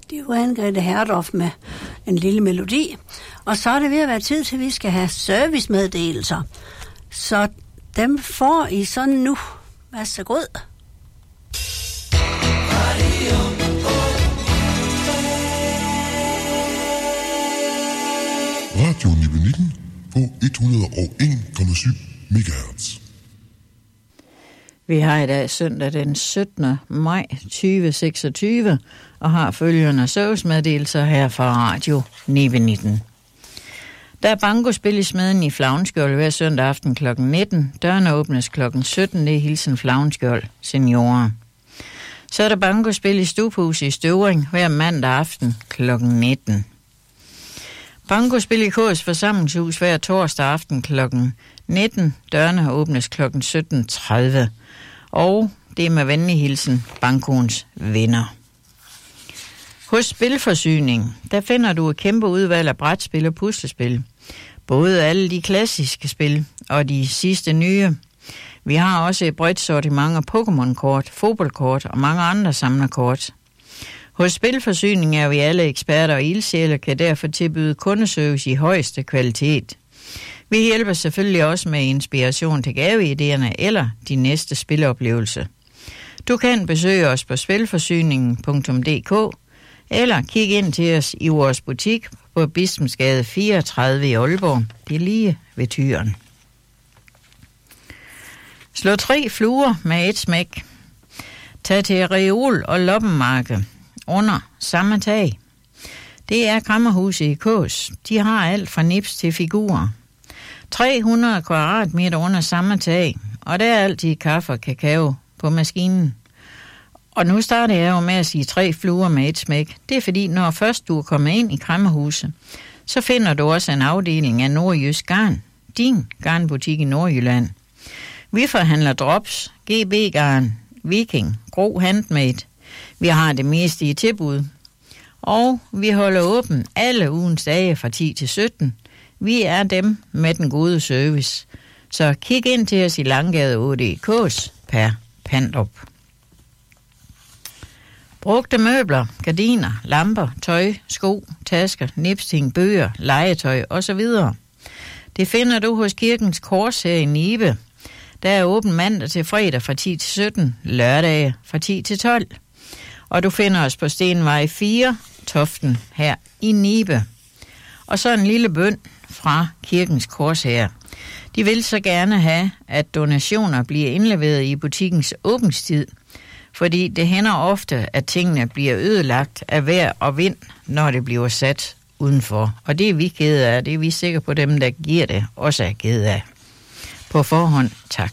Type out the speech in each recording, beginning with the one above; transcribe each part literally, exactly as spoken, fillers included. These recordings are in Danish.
Det var Anne-Grethe Herdorf med en lille melodi. Og så er det ved at være tid til, at vi skal have servicemeddelelser. Så dem får I sådan nu. Værsgo god. Radio nitten på et hundrede og en komma syv megahertz. Vi har i dag søndag den syttende maj tyve seksogtyve og har følgende servicemeddelelser her fra Radio nitten. Der er bankospil i Smeden i Flavnskjold hver søndag aften klokken nitten. Dørene åbnes klokken sytten. Det er hilsen Flavnskjold seniorer. Så er der bankospil i Stubhuset i Støvring hver mandag aften klokken nitten. Bankospil i K S forsamlingshus hver torsdag aften klokken nitten. Dørene åbnes klokken sytten tredive. Og det er med venlig hilsen Bankoens venner. Hos Spilforsyning, der finder du et kæmpe udvalg af brætspil og puslespil. Både alle de klassiske spil og de sidste nye. Vi har også et bredt sortiment af Pokémon-kort, fodboldkort og mange andre samlerkort. Hos Spilforsyning er vi alle eksperter og ildsjæle, kan derfor tilbyde kundeservice i højeste kvalitet. Vi hjælper selvfølgelig også med inspiration til gaveidéerne eller de næste spileoplevelser. Du kan besøge os på spilforsyningen punktum d k eller kig ind til os i vores butik på Bispensgade fireogtredive i Aalborg. Det er lige ved Tyren. Slå tre fluer med et smæk. Tag til Reol og Loppenmarked under samme tag. Det er Kræmmerhuset i Kås. De har alt fra nips til figurer. tre hundrede kvadratmeter under samme tag, og der er altid kaffe og kakao på maskinen. Og nu starter jeg jo med at sige tre fluer med et smæk. Det er fordi, når først du er kommet ind i Kræmmerhuset, så finder du også en afdeling af Nordjysk Garn. Din garnbutik i Nordjylland. Vi forhandler drops, G B-garn, Viking, Gro Handmade. Vi har det meste i tilbud. Og vi holder åben alle ugens dage fra ti til sytten. Vi er dem med den gode service. Så kig ind til os i Langgade otte i Kås per Pandrup. Brugte møbler, gardiner, lamper, tøj, sko, tasker, nipsting, bøger, legetøj osv. Det finder du hos Kirkens Kors her i Nibe. Der er åben mandag til fredag fra ti til sytten, lørdage fra ti til tolv. Og du finder os på Stenvej fire, Toften her i Nibe. Og så en lille bøn fra Kirkens Kors her. De vil så gerne have, at donationer bliver indleveret i butikkens åbningstid, fordi det hænder ofte, at tingene bliver ødelagt af vejr og vind, når det bliver sat udenfor. Og det er vi kede af, det er vi sikre på dem, der giver det, også er kede af. På forhånd, tak.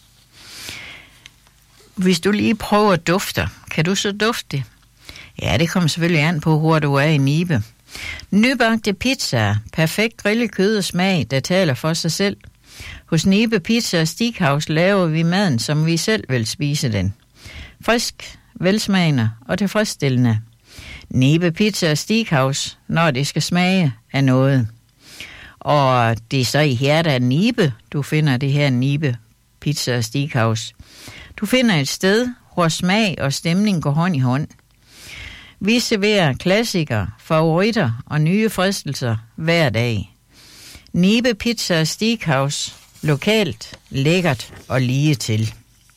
Hvis du lige prøver at dufte, kan du så dufte det? Ja, det kommer selvfølgelig an på, hvor du er i Nibe. Nybagte pizzaer, perfekt grillet kød og smag, der taler for sig selv. Hos Nibe Pizza og Steakhouse laver vi maden, som vi selv vil spise den. Frisk, velsmagende og tilfredsstillende. Nibe Pizza og Steakhouse, når det skal smage af noget. Og det er så i hjertet af Nibe, du finder det her Nibe Pizza og Steakhouse. Du finder et sted, hvor smag og stemning går hånd i hånd. Vi serverer klassikere, favoritter og nye fristelser hver dag. Nibe Pizza og Steakhouse. Lokalt, lækkert og lige til.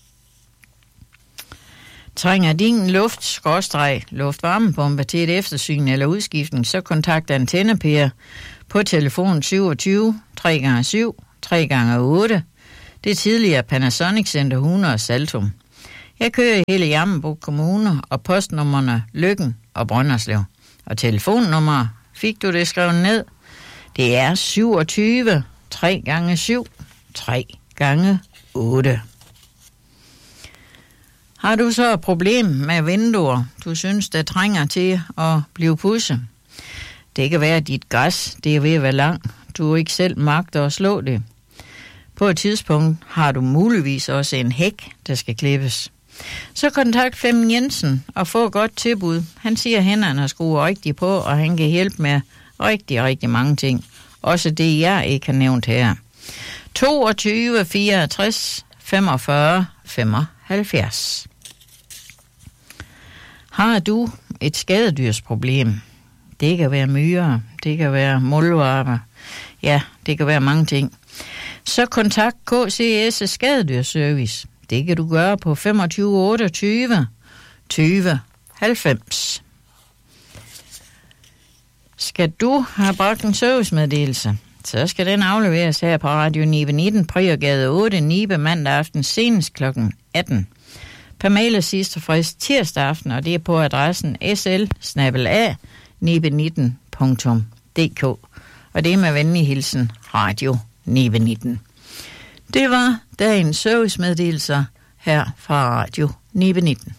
Trænger din luft, skråstreg, luftvarmepumpe til et eftersyn eller udskiftning, så kontakt Antenne-Per på telefon syvogtyve tre gange syv tre gange otte. Det er tidligere Panasonic Center hundrede Saltum. Jeg kører i hele Jammerbugt Kommune og postnummerne Løkken og Brønderslev. Og telefonnummer, fik du det skrevet ned? Det er syvogtyve tre gange syv tre gange otte. Har du så et problem med vinduer, du synes, der trænger til at blive pudset? Det kan være, at dit græs det er ved at være langt. Du ikke selv magter at slå det. På et tidspunkt har du muligvis også en hæk, der skal klippes. Så kontakt Flemming Jensen og få et godt tilbud. Han siger, at hænderne skruer rigtigt på, og han kan hjælpe med rigtig, rigtig mange ting. Også det, jeg ikke har nævnt her. toogtyve fireogtres femogfyrre femoghalvfjerds. Har du et skadedyrsproblem. Det kan være myrer, det kan være muldvarper, ja, det kan være mange ting. Så kontakt K C S Skadedyrservice. Det kan du gøre på femogtyve otteogtyve tyve halvfems. Skal du have bragt en servicemeddelelse, så skal den afleveres her på Radio Nibe nitten, Priergade otte, Nibe, mandag aften senest klokken atten. Per mail er sidste frist tirsdag aften, og det er på adressen s l bindestreg nibe nitten punktum d k. Og det er med venlig hilsen Radio Nibe nitten. Det var dagens servicemeddelelser her fra Radio Nibe nitten.